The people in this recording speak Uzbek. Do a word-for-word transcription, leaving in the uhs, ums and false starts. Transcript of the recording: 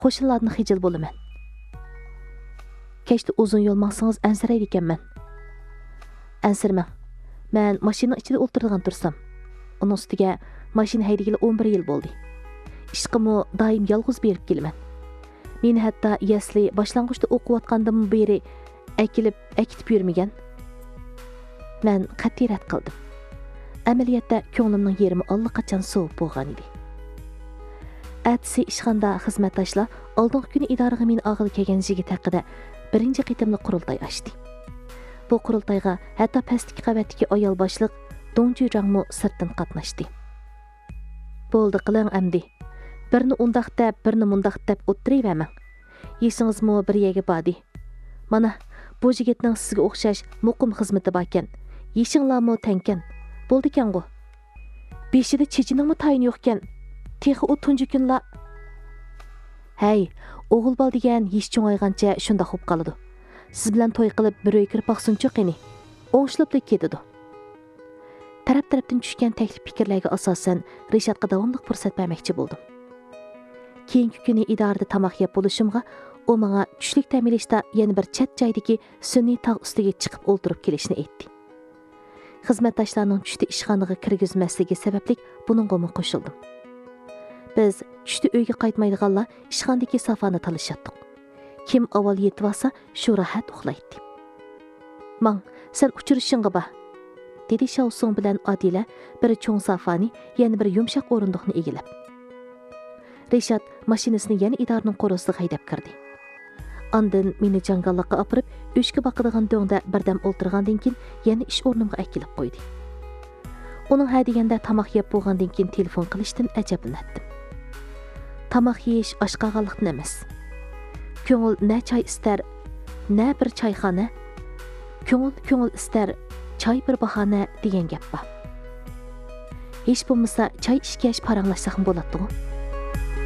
qo'shinlarni xijil bo'laman. Kechda uzun yo'l maqsangiz ansiraydi ekanman. Ansirmang. Men mashina ichida o'tirgan tursam, uning ustiga mashina haydagili o'n bir yil bo'ldi. Ishqimni doim yolg'iz berib kelaman. Meni hatto yasli boshlang'ich o'qiyotgandan beri akilib, akitib yurmagan. Men qat'iy rad qildim. Amaliyotda ko'nglimning yerimi allaqachon sovib bo'lgan edi. Atsi ishxonada xizmatdoshlar oldingi kuni idoraga meni og'il kelgan yigit haqida birinchi qitimli qurultoy ochdi. Bu qurultoyga hatto pastki qavatdagi ayol boshliq Dongjurangmo sirtdan qatnashdi. Bo'ldi qiling amdi. Birini undaq deb, birini mundaq deb o'tirayvermang. Yesingizmi bir yerga bordi. Mana bu yigitning sizga o'xshash muqim xizmati bor ekan. Yeshinglarmi tankan. Bo'ldi ekan-ku. Beshida chechiningmi tayini yo'q ekan. Texi u tunji kunlar. Hey, o'g'il bol degan yesh cho'ngaygancha shunda xo'p qoladi. Siz bilan to'y qilib bir uy kirib baqsunchi qini. O'ng'ishlab ketadi. Taraf-tarafdan tushgan taklif fikrlarga asosan Rishadga davomli fursat bermoqchi bo'ldim. Keyingi kuni idorada tamoq yeb bo'lishimga u menga tushlik ta'minlashda yana bir chat joydagi sun'iy tog' ustiga chiqib o'ltirib kelishni aytdi. Xizmatdoshlarning tushda ishxonaga kirgizmasligi sababli buningga qo'shildim. Biz tushda uyga qaytmaydiganlar ishxonadagi safani talashatdik. Kim avval yetib olsa, shu rahat uxlaydi. "Mang, sen uchrashingga ba", dedi Shavsong bilan Adila bir cho'ng safani, yana bir yumshoq o'rindiqni egilib. Rishad mashinasini yana idoraning qo'rosiga haydab kirdi. Ondan meni jangallikqa opirib, o'shga boqadigan do'ngda birdam o'tirgandan keyin yana ish o'rnimga akilib qo'ydi. Uning ha deganda tamoq yeb bo'lgandan keyin telefon qilishdan ajablandim. Tamoq yeyish oshqog'anlikdan emas. Ko'ngil na choy istar, na bir choyxona. Ko'ngil ko'ngil istar, choy bir bahona degan gap bor. Hech bo'lmasa choy ichgach paranglashsam bo'ladi-ku.